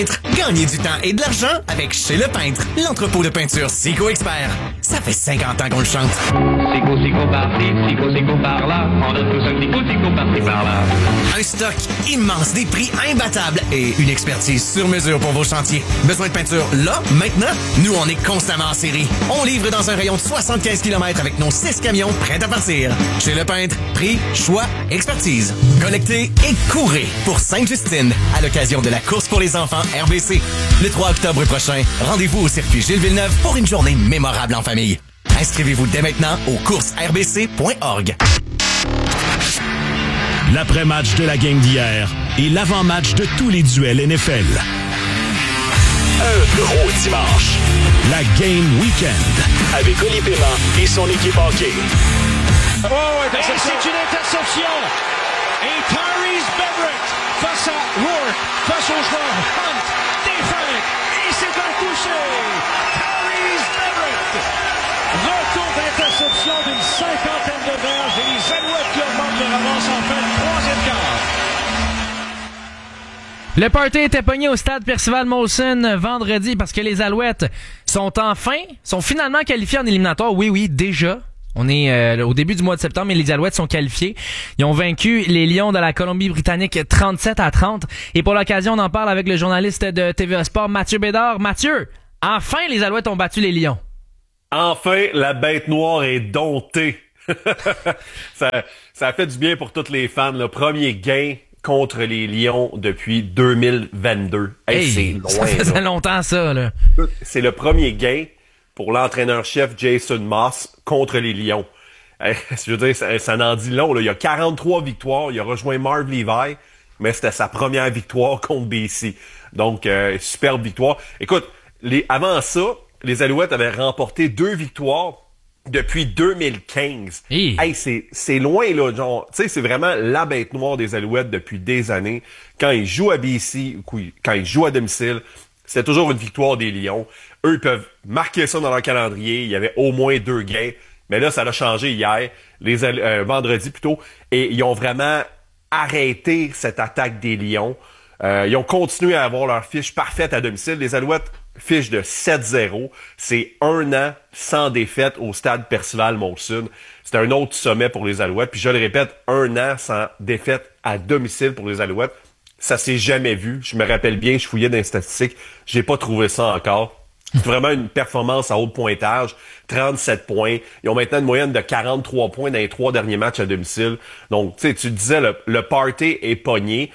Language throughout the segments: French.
Gagnez du temps et de l'argent avec Chez Le Peintre, l'entrepôt de peinture Sico Expert. Ça fait 50 ans qu'on le chante. Sico, sico par-ci, sico, sico par-là. On a tous un petit coup, sico par-ci, par-là. Un stock immense, des prix imbattables et une expertise sur mesure pour vos chantiers. Besoin de peinture là, maintenant? Nous, on est constamment en série. On livre dans un rayon de 75 km avec nos 6 camions prêts à partir. Chez Le Peintre, prix, choix, expertise. Collectez et courez pour Sainte-Justine à l'occasion de la course pour les enfants RBC. Le 3 octobre prochain, rendez-vous au circuit Gilles Villeneuve pour une journée mémorable en famille. Inscrivez-vous dès maintenant au coursesrbc.org. L'après-match de la game d'hier et l'avant-match de tous les duels NFL. Un gros dimanche. La Game Weekend avec Oli Paiement et son équipe hockey. Oh, interception. Et c'est une interception. Et Tyrese Everett face à Rourke, face au joueur Hunt, défense, et c'est un touché. Tyrese Everett. Retour d'interception d'une 50aine de verges et les Alouettes qui augmentent leur avance en fin de troisième quart. Le party était pogné au stade Percival Molson vendredi parce que les Alouettes sont finalement qualifiés en éliminatoire. Oui, déjà. On est au début du mois de septembre et les Alouettes sont qualifiés. Ils ont vaincu les Lions de la Colombie-Britannique 37-30. Et pour l'occasion, on en parle avec le journaliste de TVA Sport, Mathieu Bédard. Mathieu, enfin les Alouettes ont battu les Lions. Enfin, la bête noire est domptée. ça a fait du bien pour tous les fans. Le premier gain contre les Lions depuis 2022. C'est loin. Ça faisait longtemps, ça, là. C'est le premier gain pour l'entraîneur-chef Jason Moss contre les Lions. Je veux dire, ça n'en dit long, là. Il y a 43 victoires. Il a rejoint Marv Levi, mais c'était sa première victoire contre BC. Donc, superbe victoire. Écoute, avant ça, les Alouettes avaient remporté 2 victoires depuis 2015. C'est loin, là. Genre, tu sais, c'est vraiment la bête noire des Alouettes depuis des années. Quand ils jouent à BC, quand ils jouent à domicile, c'est toujours une victoire des Lions. Eux, ils peuvent marquer ça dans leur calendrier. Il y avait au moins 2 gains. Mais là, ça a changé hier, vendredi plutôt. Et ils ont vraiment arrêté cette attaque des Lions. Ils ont continué à avoir leur fiche parfaite à domicile. Les Alouettes, fiche de 7-0. C'est 1 an sans défaite au stade Percival Molson. C'est un autre sommet pour les Alouettes. Puis je le répète, 1 an sans défaite à domicile pour les Alouettes. Ça s'est jamais vu. Je me rappelle bien, je fouillais dans les statistiques. J'ai pas trouvé ça encore. C'est vraiment une performance à haut pointage. 37 points. Ils ont maintenant une moyenne de 43 points dans les 3 derniers matchs à domicile. Donc, tu sais, tu disais, le party est pogné.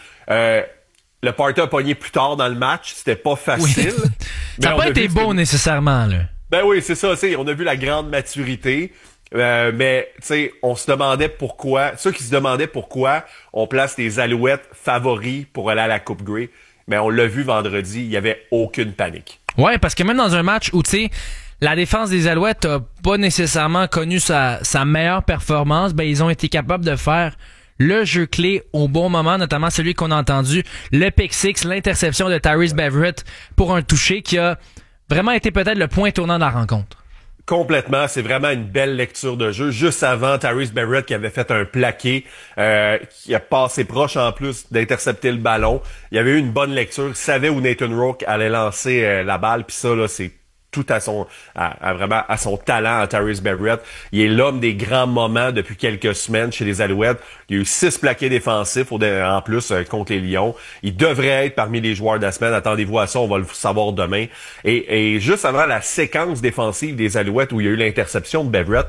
Le party a pogné plus tard dans le match. C'était pas facile. Oui. Ça n'a pas été beau nécessairement, là. Ben oui, c'est ça. On a vu la grande maturité. Mais, tu sais, on se demandait pourquoi. Ceux qui se demandaient pourquoi on place les Alouettes favoris pour aller à la Coupe Grey. Mais on l'a vu vendredi, il y avait aucune panique. Ouais, parce que même dans un match où, tu sais, la défense des Alouettes a pas nécessairement connu sa meilleure performance, ben ils ont été capables de faire le jeu clé au bon moment, notamment celui qu'on a entendu, le pick six, l'interception de Tyrese Everett pour un toucher qui a vraiment été peut-être le point tournant de la rencontre. Complètement, c'est vraiment une belle lecture de jeu. Juste avant, Tyrese Everett qui avait fait un plaqué, qui a passé proche en plus d'intercepter le ballon. Il y avait eu une bonne lecture, il savait où Nathan Rourke allait lancer la balle, puis ça là, c'est tout vraiment à son talent à Tyrese Everett. Il est l'homme des grands moments depuis quelques semaines chez les Alouettes. Il y a eu 6 plaqués défensifs en plus contre les Lions. Il devrait être parmi les joueurs de la semaine. Attendez-vous à ça, on va le savoir demain. Et juste avant la séquence défensive des Alouettes où il y a eu l'interception de Everett,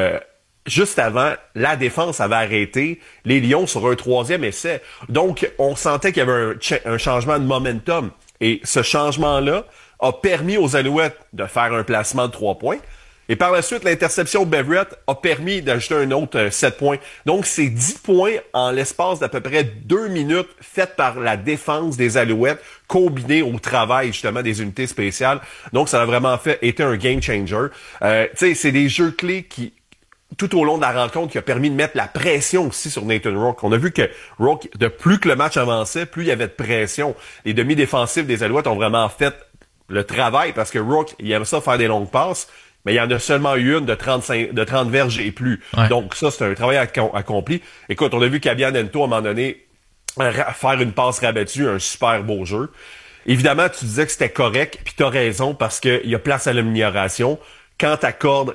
juste avant, la défense avait arrêté les Lions sur un 3e essai. Donc, on sentait qu'il y avait un changement de momentum. Et ce changement-là a permis aux Alouettes de faire un placement de 3 points. Et par la suite, l'interception de Everett a permis d'ajouter un autre 7 points. Donc, c'est 10 points en l'espace d'à peu près 2 minutes faites par la défense des Alouettes, combinée au travail, justement, des unités spéciales. Donc, ça a vraiment été un game changer. Tu sais, c'est des jeux clés qui, tout au long de la rencontre, qui a permis de mettre la pression aussi sur Nathan Rourke. On a vu que Rourke, de plus que le match avançait, plus il y avait de pression. Les demi-défensifs des Alouettes ont vraiment fait le travail, parce que Rourke, il aime ça faire des longues passes, mais il y en a seulement eu une de 30 verges et plus. Ouais. Donc ça, c'est un travail accompli. Écoute, on a vu Kabian Ento, à un moment donné, faire une passe rabattue, un super beau jeu. Évidemment, tu disais que c'était correct, puis t'as raison, parce qu'il y a place à l'amélioration. Quand t'accordes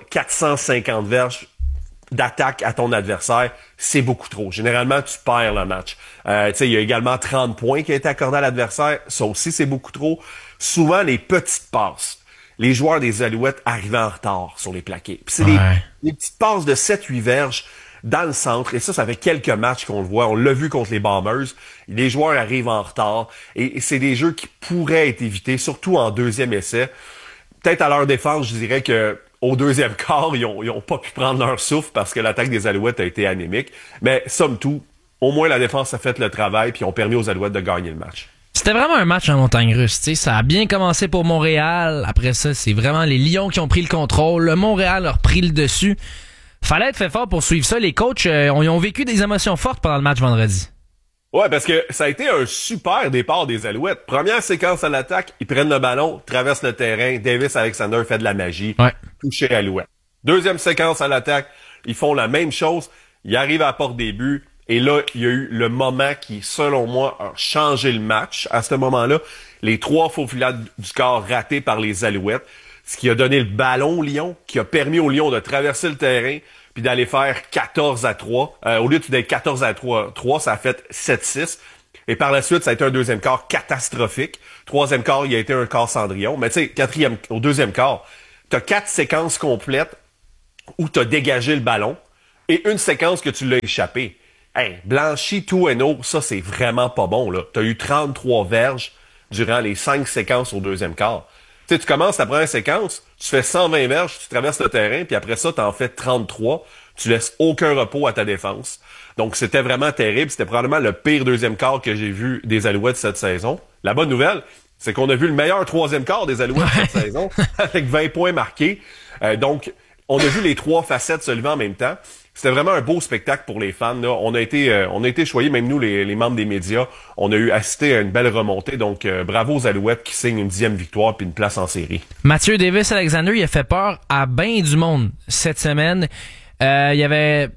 450 verges d'attaque à ton adversaire, c'est beaucoup trop. Généralement, tu perds le match. Tu sais, il y a également 30 points qui a été accordé à l'adversaire. Ça aussi, c'est beaucoup trop. Souvent, les petites passes. Les joueurs des Alouettes arrivaient en retard sur les plaqués. Puis c'est des petites passes de 7-8 verges dans le centre. Et ça fait quelques matchs qu'on le voit. On l'a vu contre les Bombers. Les joueurs arrivent en retard. Et c'est des jeux qui pourraient être évités, surtout en deuxième essai. Peut-être à leur défense, je dirais que au deuxième quart, ils ont pas pu prendre leur souffle parce que l'attaque des Alouettes a été anémique. Mais somme toute, au moins la défense a fait le travail puis ont permis aux Alouettes de gagner le match. C'était vraiment un match en montagne russe. T'sais, ça a bien commencé pour Montréal. Après ça, c'est vraiment les Lions qui ont pris le contrôle. Le Montréal a repris le dessus. Fallait être fait fort pour suivre ça. Les coachs ils ont vécu des émotions fortes pendant le match vendredi. Ouais, parce que ça a été un super départ des Alouettes. Première séquence à l'attaque, ils prennent le ballon, traversent le terrain, Davis Alexander fait de la magie, touché Alouette. Deuxième séquence à l'attaque, ils font la même chose, ils arrivent à la porte des buts, et là, il y a eu le moment qui, selon moi, a changé le match. À ce moment-là, les 3 faux filets du corps ratés par les Alouettes, ce qui a donné le ballon aux Lions, qui a permis aux Lions de traverser le terrain, puis d'aller faire 14-3. Au lieu d'être 14-3, ça a fait 7-6. Et par la suite, ça a été un deuxième quart catastrophique. Troisième quart, il a été un quart Cendrillon. Mais tu sais, au deuxième quart, t'as 4 séquences complètes où t'as dégagé le ballon et une séquence que tu l'as échappé. Hey, Blanchy, Toueno, ça, c'est vraiment pas bon, là. T'as eu 33 verges durant les 5 séquences au deuxième quart. Tu sais, tu commences ta première séquence, tu fais 120 verges, tu traverses le terrain, puis après ça, t'en fais 33. Tu laisses aucun repos à ta défense. Donc, c'était vraiment terrible. C'était probablement le pire deuxième quart que j'ai vu des Alouettes cette saison. La bonne nouvelle, c'est qu'on a vu le meilleur troisième quart des Alouettes cette saison, avec 20 points marqués. Donc, on a vu les 3 facettes se lever en même temps. C'était vraiment un beau spectacle pour les fans, là. On a été choyés, même nous, les membres des médias. On a eu assisté à une belle remontée. Donc, bravo aux Alouettes qui signent une 10e victoire puis une place en série. Mathieu Davis-Alexander, il a fait peur à bien du monde cette semaine. Il y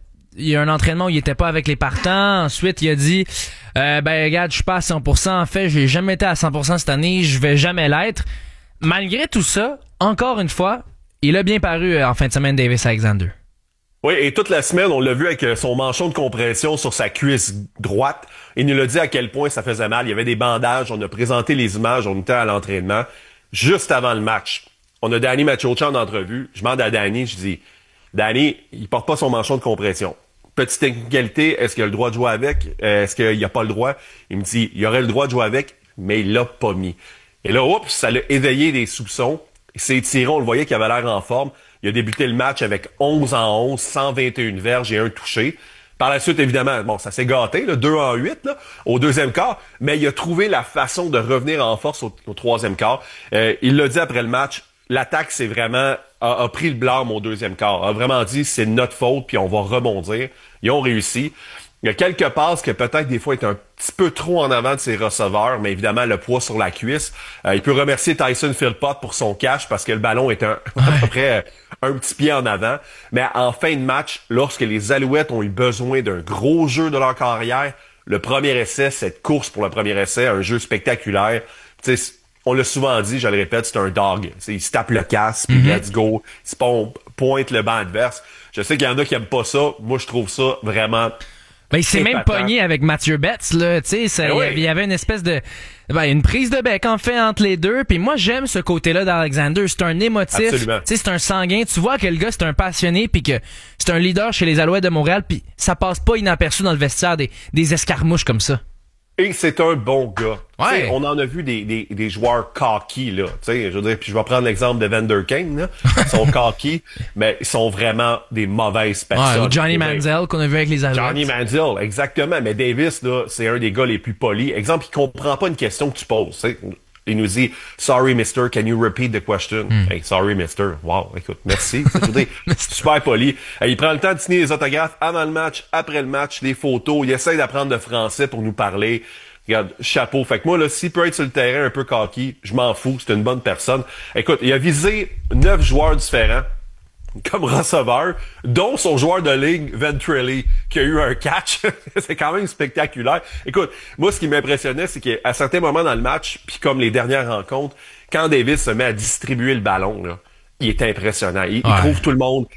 a un entraînement où il était pas avec les partants. Ensuite, il a dit, regarde, je suis pas à 100%. En fait, j'ai jamais été à 100% cette année. Je vais jamais l'être. Malgré tout ça, encore une fois, il a bien paru en fin de semaine, Davis-Alexander. Oui, et toute la semaine, on l'a vu avec son manchon de compression sur sa cuisse droite. Il nous l'a dit à quel point ça faisait mal. Il y avait des bandages. On a présenté les images. On était à l'entraînement. Juste avant le match, on a Danny Machocha en entrevue. Je demande à Danny, je dis, Danny, il porte pas son manchon de compression. Petite technicalité, est-ce qu'il a le droit de jouer avec? Est-ce qu'il a pas le droit? Il me dit, il aurait le droit de jouer avec, mais il l'a pas mis. Et là, oups, ça l'a éveillé des soupçons. Il s'est tiré, on le voyait qu'il avait l'air en forme. Il a débuté le match avec 11-11, 121 verges et un touché. Par la suite, évidemment, bon, ça s'est gâté, là, 2-8 là, au deuxième quart, mais il a trouvé la façon de revenir en force au troisième quart. Il l'a dit après le match, l'attaque, c'est vraiment a pris le blâme au deuxième quart. A vraiment dit, c'est notre faute, puis on va rebondir. Ils ont réussi. Il y a quelques passes que peut-être des fois est un petit peu trop en avant de ses receveurs, mais évidemment le poids sur la cuisse. Il peut remercier Tyson Philpott pour son catch parce que le ballon est à peu près un petit pied en avant. Mais en fin de match, lorsque les Alouettes ont eu besoin d'un gros jeu de leur carrière, le premier essai, cette course pour le premier essai, un jeu spectaculaire. Tu sais, on l'a souvent dit, je le répète, c'est un dog. Il se tape le casque, puis let's go. Il se pointe le banc adverse. Je sais qu'il y en a qui aiment pas ça. Moi, je trouve ça vraiment... Ben, il s'est même pogné avec Mathieu Betts, là, tu sais, il y avait une espèce de, une prise de bec, en fait, entre les deux, puis moi, j'aime ce côté-là d'Alexander, c'est un émotif, tu sais, c'est un sanguin, tu vois que le gars, c'est un passionné, puis que c'est un leader chez les Alouettes de Montréal, puis ça passe pas inaperçu dans le vestiaire des escarmouches comme ça. Et c'est un bon gars. Ouais. On en a vu des joueurs cocky, là. Je veux dire, puis je vais prendre l'exemple de Vander Kane, là. Ils sont cocky, mais ils sont vraiment des mauvaises personnes. Ouais, ou Johnny Manziel qu'on a vu avec les Alouettes. Johnny Manziel, exactement. Mais Davis, là, c'est un des gars les plus polis. Exemple, il comprend pas une question que tu poses. T'sais. Il nous dit « Sorry, mister, can you repeat the question? Hey, sorry, mister. Wow, écoute, merci. Super poli. Il prend le temps de signer les autographes avant le match, après le match, les photos. Il essaie d'apprendre le français pour nous parler. Regarde, chapeau. Fait que moi, là, s'il peut être sur le terrain un peu cocky, je m'en fous. C'est une bonne personne. Écoute, il a visé 9 joueurs différents comme receveur, dont son joueur de ligne, Ventrelli, qui a eu un catch. C'est quand même spectaculaire. Écoute, moi, ce qui m'impressionnait, c'est qu'à certains moments dans le match, puis comme les dernières rencontres, quand Davis se met à distribuer le ballon, là, il est impressionnant. Il trouve tout le monde.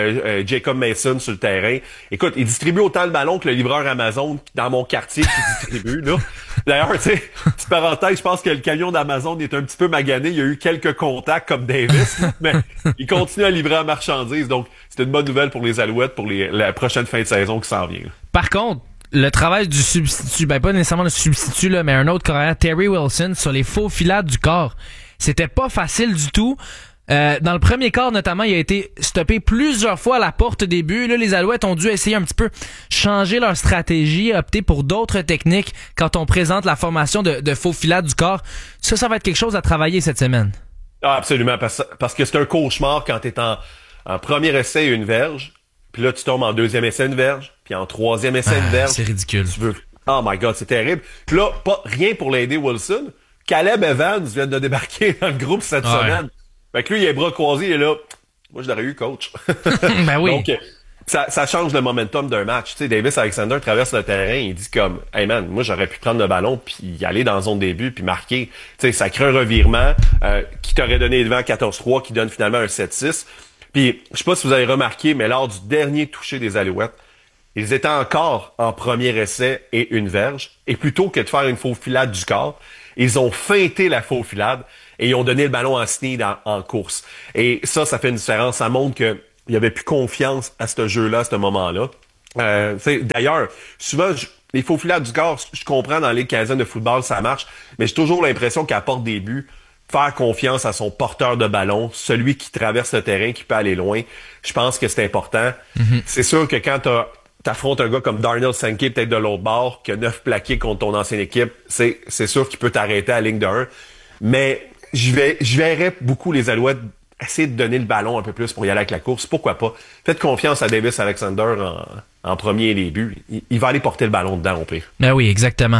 Jacob Mason sur le terrain. Écoute, il distribue autant le ballon que le livreur Amazon dans mon quartier qui distribue. Là. D'ailleurs, tu sais, petite parenthèse, je pense que le camion d'Amazon est un petit peu magané. Il y a eu quelques contacts comme Davis, mais il continue à livrer la marchandise. Donc, c'est une bonne nouvelle pour les Alouettes pour la prochaine fin de saison qui s'en vient. Là. Par contre, le travail du substitut, pas nécessairement le substitut, là, mais un autre carrière, Terry Wilson, sur les faux filades du corps, c'était pas facile du tout. Dans le premier quart, notamment, il a été stoppé plusieurs fois à la porte des buts. Là, les Alouettes ont dû essayer un petit peu changer leur stratégie, opter pour d'autres techniques quand on présente la formation de faux filades du corps. Ça va être quelque chose à travailler cette semaine. Ah, absolument, parce que c'est un cauchemar quand t'es en premier essai une verge, puis là, tu tombes en deuxième essai une verge, puis en troisième essai une verge. C'est ridicule. Oh my God, c'est terrible. Puis là, pas rien pour l'aider Wilson. Caleb Evans vient de débarquer dans le groupe cette semaine. Fait que lui, il a les bras croisés, il est là. Moi, je l'aurais eu coach. Ben oui. Donc, ça change le momentum d'un match. Tu sais, Davis Alexander traverse le terrain, il dit comme, hey man, moi, j'aurais pu prendre le ballon puis y aller dans la zone début puis marquer. Tu sais, ça crée un revirement qui t'aurait donné devant 14-3, qui donne finalement un 7-6. Puis, je sais pas si vous avez remarqué, mais lors du dernier toucher des Alouettes, ils étaient encore en premier essai et une verge. Et plutôt que de faire une faux filade du corps, ils ont feinté la faux filade et ils ont donné le ballon en sneak en course. Et ça fait une différence. Ça montre qu'il y avait plus confiance à ce jeu-là, à ce moment-là. D'ailleurs, souvent, les faux filades du corps, je comprends dans les quinzaines de football, ça marche, mais j'ai toujours l'impression qu'elle apporte des buts. Faire confiance à son porteur de ballon, celui qui traverse le terrain, qui peut aller loin. Je pense que c'est important. Mm-hmm. C'est sûr que quand t'affrontes un gars comme Darnell Sankey, peut-être de l'autre bord, qui a 9 plaqués contre ton ancienne équipe, c'est sûr qu'il peut t'arrêter à la ligne de 1. Mais je verrais beaucoup les Alouettes essayer de donner le ballon un peu plus pour y aller avec la course. Pourquoi pas? Faites confiance à Davis Alexander en premier début. Il va aller porter le ballon dedans, au pire. Ben oui, exactement.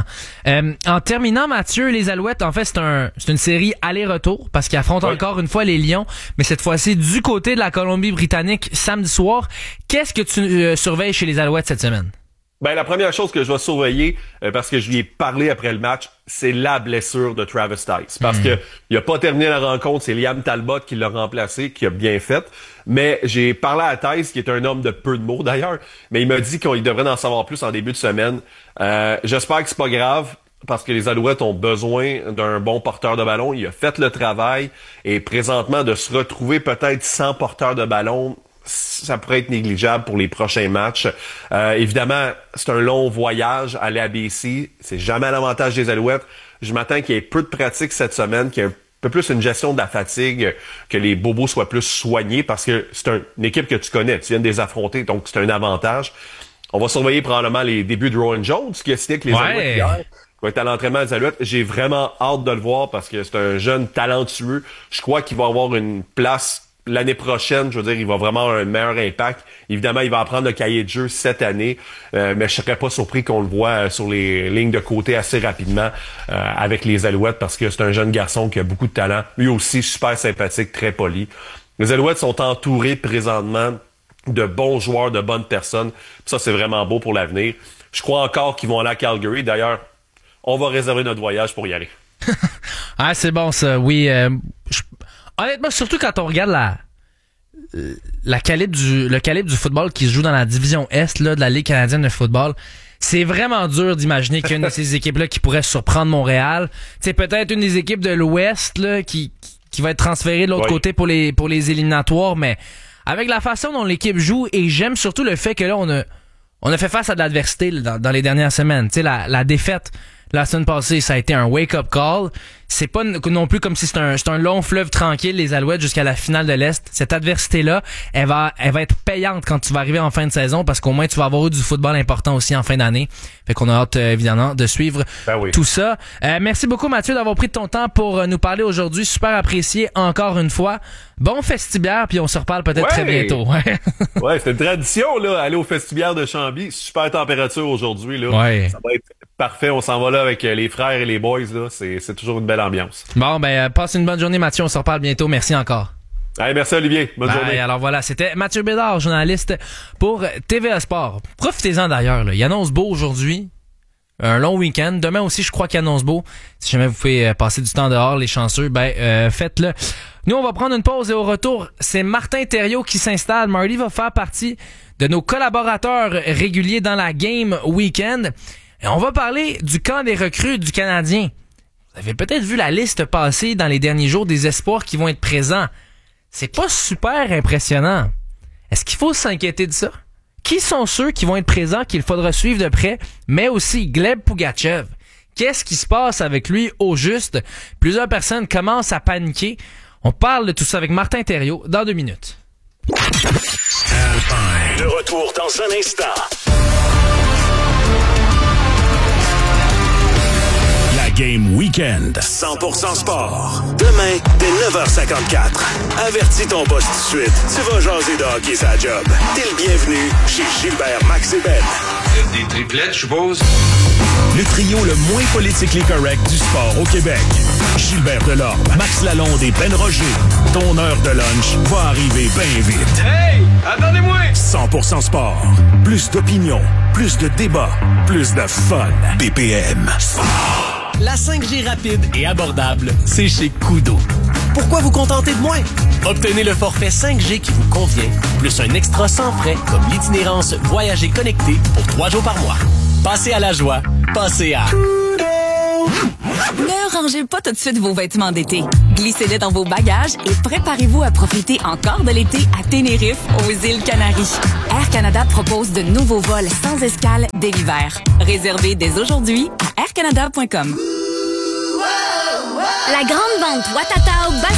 En terminant, Mathieu, les Alouettes, en fait, c'est une série aller-retour parce qu'ils affrontent encore une fois les Lions, mais cette fois-ci du côté de la Colombie-Britannique samedi soir. Qu'est-ce que tu surveilles chez les Alouettes cette semaine? Ben, la première chose que je vais surveiller, parce que je lui ai parlé après le match, c'est la blessure de Travis Tice. Parce que il a pas terminé la rencontre, c'est Liam Talbot qui l'a remplacé, qui a bien fait. Mais j'ai parlé à Tice, qui est un homme de peu de mots d'ailleurs, mais il m'a dit qu'il devrait en savoir plus en début de semaine. J'espère que c'est pas grave, parce que les Alouettes ont besoin d'un bon porteur de ballon. Il a fait le travail, et présentement, de se retrouver peut-être sans porteur de ballon, ça pourrait être négligeable pour les prochains matchs. Évidemment, c'est un long voyage aller à BC. C'est jamais à l'avantage des Alouettes. Je m'attends qu'il y ait peu de pratique cette semaine, qu'il y ait un peu plus une gestion de la fatigue, que les bobos soient plus soignés, parce que c'est une équipe que tu connais. Tu viens de les affronter, donc c'est un avantage. On va surveiller probablement les débuts de Rowan Jones, qui a signé avec les Alouettes hier. Il va être à l'entraînement des Alouettes. J'ai vraiment hâte de le voir parce que c'est un jeune talentueux. Je crois qu'il va avoir une place l'année prochaine. Je veux dire, il va vraiment avoir un meilleur impact. Évidemment, il va apprendre le cahier de jeu cette année, mais je serais pas surpris qu'on le voit sur les lignes de côté assez rapidement avec les Alouettes parce que c'est un jeune garçon qui a beaucoup de talent. Lui aussi, super sympathique, très poli. Les Alouettes sont entourés présentement de bons joueurs, de bonnes personnes. Ça, c'est vraiment beau pour l'avenir. Je crois encore qu'ils vont aller à Calgary. D'ailleurs, on va réserver notre voyage pour y aller. Ah, c'est bon ça, oui. Honnêtement, surtout quand on regarde le calibre du football qui se joue dans la division Est là, de la Ligue canadienne de football, c'est vraiment dur d'imaginer qu'il y a une de ces équipes-là qui pourrait surprendre Montréal. C'est peut-être une des équipes de l'Ouest là, qui va être transférée de l'autre côté pour les éliminatoires, mais avec la façon dont l'équipe joue, et j'aime surtout le fait que là, on a fait face à de l'adversité là, dans les dernières semaines. Tu sais, la défaite la semaine passée, ça a été un wake-up call. C'est pas non plus comme si c'est un long fleuve tranquille, les Alouettes, jusqu'à la finale de l'Est. Cette adversité-là, elle va être payante quand tu vas arriver en fin de saison, parce qu'au moins tu vas avoir eu du football important aussi en fin d'année. Fait qu'on a hâte, évidemment, de suivre tout ça. Merci beaucoup, Mathieu, d'avoir pris de ton temps pour nous parler aujourd'hui. Super apprécié, encore une fois. Bon festibiaire, puis on se reparle peut-être très bientôt. Ouais, c'est une tradition, là, aller au festibiaire de Chambly. Super température aujourd'hui, là. Ouais. Ça va être parfait. On s'en va là avec les frères et les boys, là. C'est toujours une belle ambiance. Bon, passe une bonne journée, Mathieu. On se reparle bientôt. Merci encore. Allez, merci Olivier. Bonne journée. Alors voilà, c'était Mathieu Bédard, journaliste pour TVA Sport. Profitez-en d'ailleurs. Là. Il annonce beau aujourd'hui. Un long week-end. Demain aussi, je crois qu'il annonce beau. Si jamais vous pouvez passer du temps dehors, les chanceux, faites-le. Nous, on va prendre une pause et au retour, c'est Martin Thériault qui s'installe. Marty va faire partie de nos collaborateurs réguliers dans la Game Weekend. Et on va parler du camp des recrues du Canadien. Vous avez peut-être vu la liste passer dans les derniers jours des espoirs qui vont être présents. C'est pas super impressionnant. Est-ce qu'il faut s'inquiéter de ça? Qui sont ceux qui vont être présents qu'il faudra suivre de près? Mais aussi Gleb Pugachev. Qu'est-ce qui se passe avec lui au juste? Plusieurs personnes commencent à paniquer. On parle de tout ça avec Martin Thériault dans 2 minutes. De retour dans un instant. La Game Weekend. 100% sport. Demain, dès 9h54. Avertis ton boss tout de suite. Tu vas jaser de hockey sa job. T'es le bienvenu chez Gilbert, Max et Ben. Des triplettes, je suppose. Le trio le moins politically correct du sport au Québec. Gilbert Delorme, Max Lalonde et Ben Roger. Ton heure de lunch va arriver bien vite. Hey! Attendez-moi! 100% sport. Plus d'opinion, plus de débats, plus de fun. BPM. La 5G rapide et abordable, c'est chez Koodo. Pourquoi vous contenter de moins? Obtenez le forfait 5G qui vous convient, plus un extra sans frais comme l'itinérance Voyager connecté pour 3 jours par mois. Passez à la joie, passez à... Ne rangez pas tout de suite vos vêtements d'été. Glissez-les dans vos bagages et préparez-vous à profiter encore de l'été à Tenerife, aux îles Canaries. Air Canada propose de nouveaux vols sans escale dès l'hiver. Réservez dès aujourd'hui à aircanada.com. La grande vente Watatao